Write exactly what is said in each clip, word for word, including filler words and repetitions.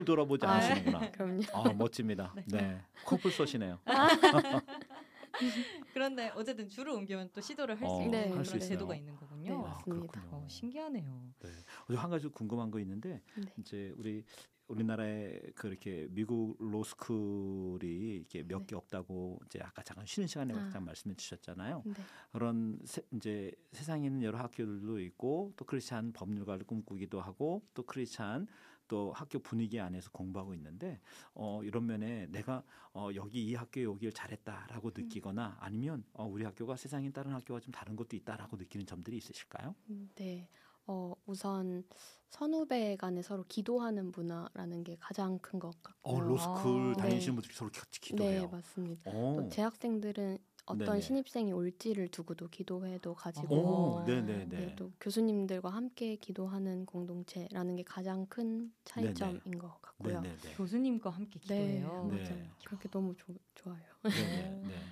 돌아보지 아, 않으시는구나. 그럼요. 아, 멋집니다. 네. 네, 커플 쏘시네요. 그런데 어쨌든 주를 옮기면 또 시도를 할 수 어, 있는 네, 그런 할 수 있어요. 제도가 있는 거군요. 네, 아, 맞습니다. 그렇군요. 어, 신기하네요. 네. 어, 한 가지 궁금한 거 있는데 네. 이제 우리 우리나라에 그렇게 미국 로스쿨이 이렇게 몇 네. 개 없다고 이제 아까 잠깐 쉬는 시간에 아. 잠깐 말씀해 주셨잖아요. 네. 그런 세, 이제 세상에 있는 여러 학교들도 있고 또 크리스찬 법률가를 꿈꾸기도 하고 또 크리스찬 또 학교 분위기 안에서 공부하고 있는데 어, 이런 면에 내가 어, 여기 이 학교에 오길 잘했다라고 느끼거나 아니면 어, 우리 학교가 세상에 다른 학교와 좀 다른 것도 있다라고 느끼는 점들이 있으실까요? 네. 어, 우선 선후배 간에 서로 기도하는 문화라는 게 가장 큰 것 같고요. 어, 로스쿨 아, 다니시는 네. 분들이 서로 같이 기도해요. 네, 맞습니다. 오. 또 재학생들은 어떤 네네. 신입생이 올지를 두고도 기도회도 가지고 오, 어. 네네네. 네, 또 교수님들과 함께 기도하는 공동체라는 게 가장 큰 차이점인 네네. 것 같고요. 네네네. 교수님과 함께 네, 기도해요. 네. 맞아요. 그렇게 너무 조, 좋아요. 네네. 네. 네,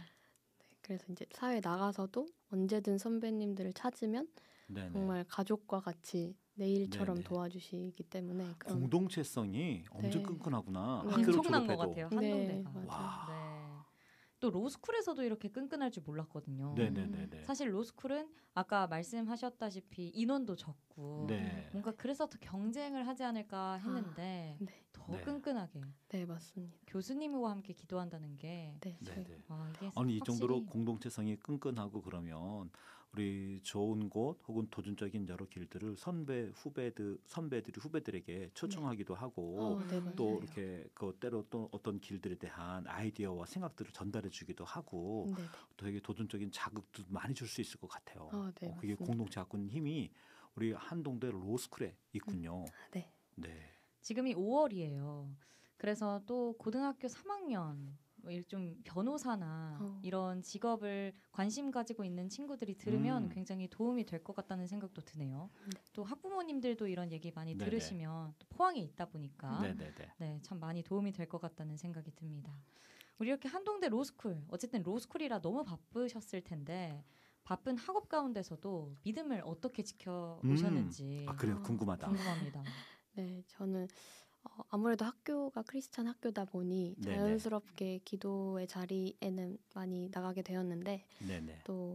그래서 이제 사회 나가서도 언제든 선배님들을 찾으면 네네. 정말 가족과 같이 내일처럼 네네. 도와주시기 때문에 그런 공동체성이 엄청 네. 끈끈하구나. 네. 학교를 엄청난 것 졸업해도. 같아요. 네, 한동대가. 맞아요. 와. 네. 또 로스쿨에서도 이렇게 끈끈할 줄 몰랐거든요. 네네네네. 사실 로스쿨은 아까 말씀하셨다시피 인원도 적고 네. 뭔가 그래서 더 경쟁을 하지 않을까 했는데 네, 더 네. 끈끈하게 네 맞습니다. 교수님과 함께 기도한다는 게 네, 저희 네네. 와, 이게 아니 이 정도로 확실히 공동체성이 끈끈하고 그러면 우리 좋은 곳 혹은 도전적인 여러 길들을 선배 후배들 선배들이 후배들에게 초청하기도 하고 어, 네, 맞아요. 또 이렇게 그 때로 또 어떤 길들에 대한 아이디어와 생각들을 전달해 주기도 하고 네, 네. 되게 도전적인 자극도 많이 줄 수 있을 것 같아요. 아, 네, 어, 그게 맞습니다. 공동체 갖고 있는 힘이 우리 한동대 로스쿨에 있군요. 네. 네. 지금이 오월이에요. 그래서 또 고등학교 삼 학년 뭐 일- 좀 변호사나 어. 이런 직업을 관심 가지고 있는 친구들이 들으면 음. 굉장히 도움이 될 것 같다는 생각도 드네요. 네. 또 학부모님들도 이런 얘기 많이 네네. 들으시면 또 포항에 있다 보니까 네네네. 네, 참 많이 도움이 될 것 같다는 생각이 듭니다. 우리 이렇게 한동대 로스쿨, 어쨌든 로스쿨이라 너무 바쁘셨을 텐데 바쁜 학업 가운데서도 믿음을 어떻게 지켜 오셨는지 아 그래요. 아, 궁금하다. 궁금합니다. 네, 저는 어, 아무래도 학교가 크리스찬 학교다 보니 네네. 자연스럽게 기도의 자리에는 많이 나가게 되었는데 네네. 또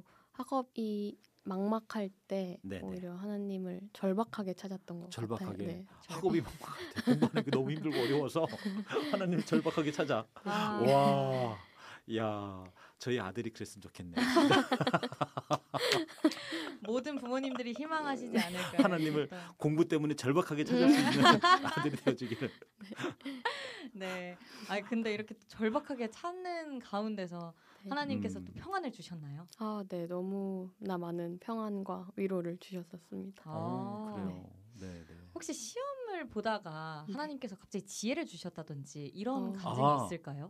학업이 막막할 때 네네. 오히려 하나님을 절박하게 찾았던 것 절박하게 같아요. 네. 학업이 막 공부하는 게 너무 힘들고 어려워서 하나님 절박하게 찾아. 아. 와, 야, 저희 아들이 그랬으면 좋겠네요. 모든 부모님들이 희망하시지 않을까. 하나님을 공부 때문에 절박하게 찾을 수 있는 아들이 되어주기를. 네. 아 근데 이렇게 또 절박하게 찾는 가운데서 네. 하나님께서 음. 또 평안을 주셨나요? 아, 네, 너무나 많은 평안과 위로를 주셨었습니다. 어, 아. 그래요. 네, 네. 혹시 시험을 보다가 하나님께서 갑자기 지혜를 주셨다든지 이런 어. 간증이 아. 있을까요?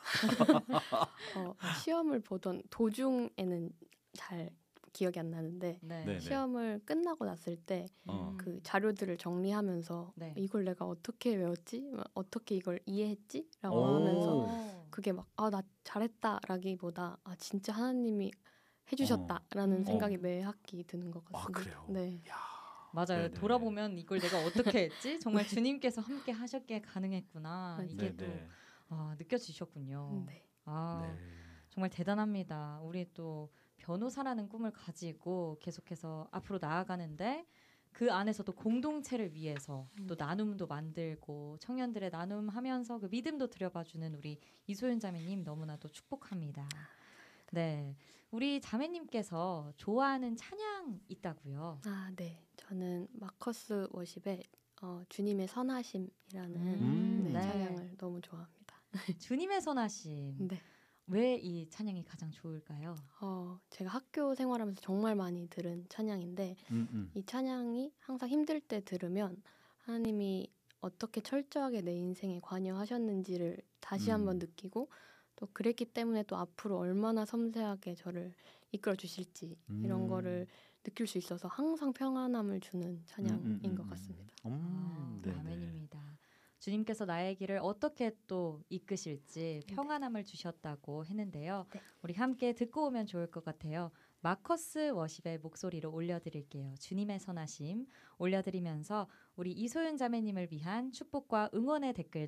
어, 시험을 보던 도중에는 잘 기억이 안 나는데 네. 네. 시험을 끝나고 났을 때 어. 그 음. 자료들을 정리하면서 네. 이걸 내가 어떻게 외웠지? 막 어떻게 이걸 이해했지? 라고 오. 하면서 어. 그게 막 아, 나 잘했다라기보다 아, 진짜 하나님이 해주셨다라는 음. 생각이 어. 매 학기 드는 것 아, 같습니다. 그래요. 네. 야, 맞아요. 네네. 돌아보면 이걸 내가 어떻게 했지? 정말 주님께서 함께 하셨기에 가능했구나. 이게 네, 또 네. 아, 느껴지셨군요. 네. 아, 네. 정말 대단합니다. 우리 또 변호사라는 꿈을 가지고 계속해서 앞으로 나아가는데 그 안에서도 공동체를 위해서 또 나눔도 만들고 청년들의 나눔하면서 그 믿음도 들여봐주는 우리 이소연 자매님 너무나도 축복합니다. 네, 우리 자매님께서 좋아하는 찬양 있다고요? 아, 네. 저는 마커스 워십의 어, 주님의 선하심이라는 음. 네, 네. 찬양을 너무 좋아합니다. 주님의 선하심. 네. 왜 이 찬양이 가장 좋을까요? 어, 제가 학교 생활하면서 정말 많이 들은 찬양인데 음, 음. 이 찬양이 항상 힘들 때 들으면 하나님이 어떻게 철저하게 내 인생에 관여하셨는지를 다시 음. 한번 느끼고 또 그랬기 때문에 또 앞으로 얼마나 섬세하게 저를 이끌어 주실지 이런 음. 거를 느낄 수 있어서 항상 평안함을 주는 찬양인 음, 음, 음, 것 음. 같습니다. 음, 아, 네네. 아멘입니다. 주님께서 나의 길을 어떻게 또 이끄실지 평안함을 주셨다고 했는데요. 네. 우리 함께 듣고 오면 좋을 것 같아요. 마커스 워십의 목소리로 올려드릴게요. 주님의 선하심 올려드리면서 우리 이소윤 자매님을 위한 축복과 응원의 댓글